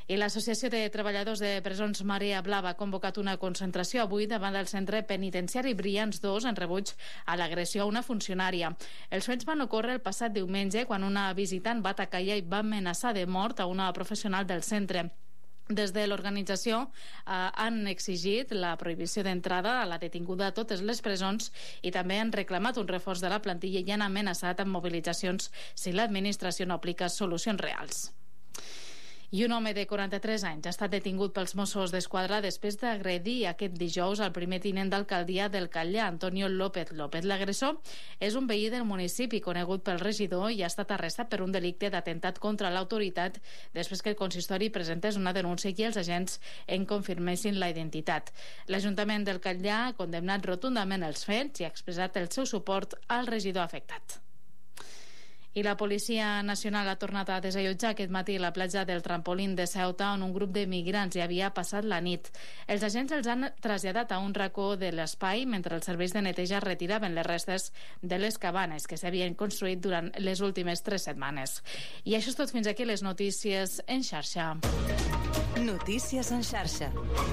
I l'Associació de Treballadors de Presons Marea Blava ha convocat una concentració avui davant del centre penitenciari Brians 2 en rebuig a l'agressió a una funcionària. Els fets van ocórrer el passat diumenge quan una visitant va atacar i va amenaçar de mort a una professional del centre. Des de l'organització han exigit la prohibició d'entrada a la detinguda a totes les presons i també han reclamat un reforç de la plantilla i han amenaçat amb mobilitzacions si l'administració no aplica solucions reals. I un home de 43 anys ha estat detingut pels Mossos d'Esquadra després d'agredir aquest dijous al primer tinent d'alcaldia del Catllar, Antonio López López. L'agressor és un veí del municipi conegut pel regidor i ha estat arrestat per un delicte d'atemptat contra l'autoritat després que el consistori presentés una denúncia i els agents en confirmessin la identitat. L'Ajuntament del Catllar ha condemnat rotundament els fets i ha expressat el seu suport al regidor afectat. I la Policia Nacional ha tornat a desallotjar aquest matí a la platja del Trampolín de Ceuta, on un grup de migrants hi havia passat la nit. Els agents els han traslladat a un racó de l'espai mentre els serveis de neteja retiraven les restes de les cabanes que s'havien construït durant les últimes 3 setmanes. I això és tot fins aquí les notícies en xarxa. Notícies en xarxa.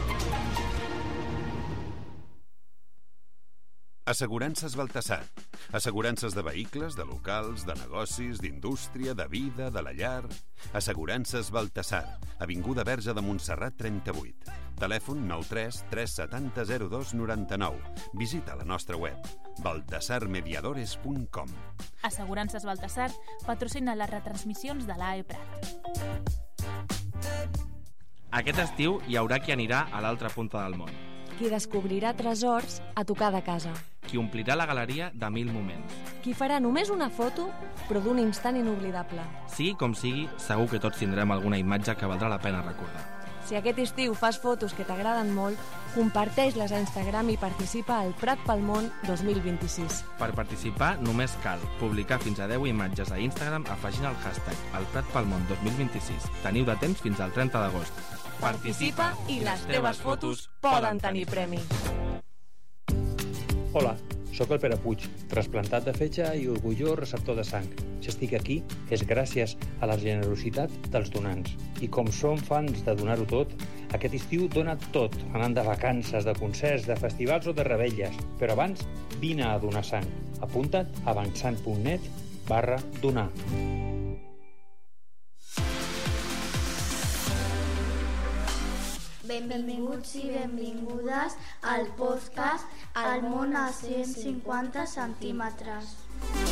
Assegurances Baltasar. Assegurances de vehicles, de locals, de negocis, d'indústria, de vida, de la llar. Assegurances Baltasar. Avinguda Verge de Montserrat 38. Telèfon 93 370 02 99. Visita la nostra web baltasarmediadores.com. Assegurances Baltasar patrocina les retransmissions de l'AE Prat. Aquest estiu hi haurà qui anirà a l'altra punta del món. Qui descobrirà tresors a tocar de casa. Qui omplirà la galeria de 1000 moments. Qui farà només una foto, però d'un instant inoblidable. Sigui com sigui, segur que tots tindrem alguna imatge que valdrà la pena recordar. Si aquest estiu fas fotos que t'agraden molt, comparteix-les a Instagram i participa al Prat pel Món 2026. Per participar només cal publicar fins a 10 imatges a Instagram afegint el hashtag El Prat pel Món 2026. Teniu de temps fins al 30 d'agost. Participa i les teves fotos poden tenir premi. Hola, sóc el Pere Puig, trasplantat de fetge i orgullós receptor de sang. Si estic aquí és gràcies a la generositat dels donants. I com som fans de donar-ho tot, aquest estiu dona tot, anant de vacances, de concerts, de festivals o de revetlles. Però abans, vine a donar sang. Apunta't a bansant.net/donar. Benvinguts i benvingudes al podcast El món a 150 centímetres.